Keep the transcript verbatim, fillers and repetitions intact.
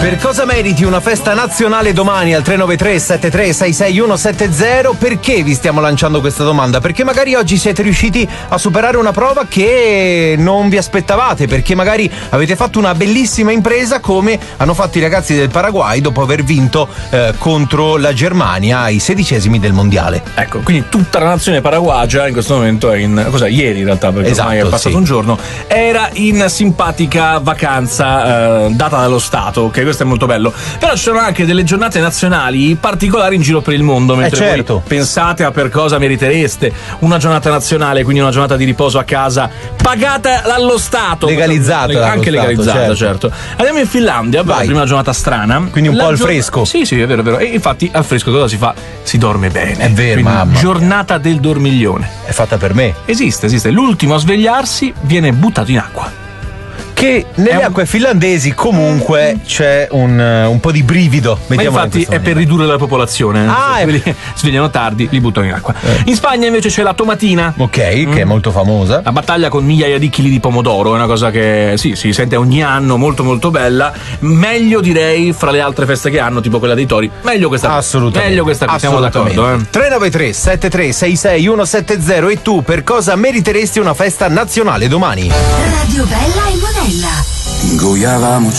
Per cosa meriti una festa nazionale domani al tre nove tre sette tre sei sei uno sette zero? Perché vi stiamo lanciando questa domanda? Perché magari oggi siete riusciti a superare una prova che non vi aspettavate, perché magari avete fatto una bellissima impresa come hanno fatto i ragazzi del Paraguay dopo aver vinto eh, contro la Germania ai sedicesimi del mondiale. Ecco, quindi tutta la nazione paraguagia in questo momento è in, cosa, ieri in realtà, perché esatto, ormai è passato sì. un giorno, era in simpatica vacanza eh, data dallo Stato, ok? Questo è molto bello. Però ci sono anche delle giornate nazionali particolari in giro per il mondo, mentre eh certo. voi pensate a per cosa meritereste una giornata nazionale, quindi una giornata di riposo a casa pagata dallo Stato, legalizzata, leg- anche Stato, legalizzata, certo. certo. Andiamo in Finlandia per la prima giornata strana, quindi un la po' al gio- fresco. Sì, sì, è vero, è vero. E infatti al fresco cosa si fa? Si dorme bene. È vero, quindi, mamma. Giornata del dormiglione. È fatta per me. Esiste, esiste. L'ultimo a svegliarsi viene buttato in acqua. Che nelle un... acque finlandesi comunque c'è un, un po' di brivido. Ma infatti è per ridurre la popolazione. Ah, se quelli svegliano tardi, li buttano in acqua. Eh. In Spagna invece c'è la tomatina. Ok, mm. che è molto famosa. La battaglia con migliaia di chili di pomodoro è una cosa che sì, si sente ogni anno, molto molto bella. Meglio direi fra le altre feste che hanno, tipo quella dei tori. Meglio questa. Assolutamente. Meglio questa, siamo d'accordo. Eh. tre nove tre sette tre sei sei uno sette zero. E tu per cosa meriteresti una festa nazionale domani? Radio Bella e Monella. Ingoiavamo